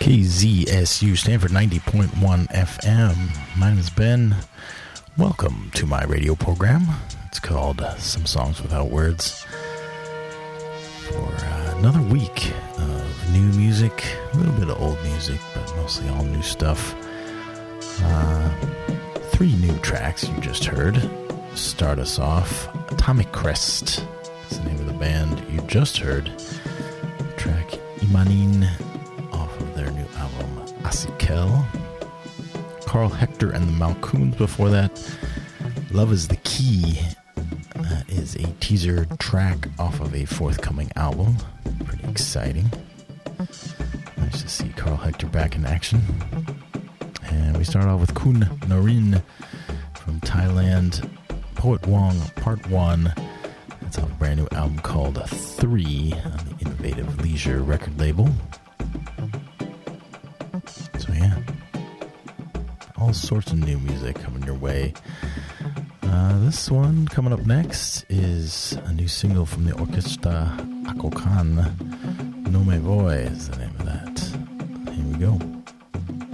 KZSU, Stanford 90.1 FM. My name is Ben. Welcome to my radio program. It's called Some Songs Without Words. For another week of new music, a little bit of old music, but mostly all new stuff. 3 new tracks you just heard. Start us off, Atomic Crest is the name of the band you just heard. The track Imanin off of their new album Asikel. Carl Hector and the Malcoons before that. Love is the Key is a teaser track off of a forthcoming album. Pretty exciting. Nice to see Carl Hector back in action. And we start off with Kun Narin from Thailand. Poet Wong Part 1. That's off a brand new album called 3 on the Innovative Leisure record label. So yeah, all sorts of new music coming your way. This one coming up next is a new single from the Orquesta Akokan. No Me Voy is the name of that. Here we go.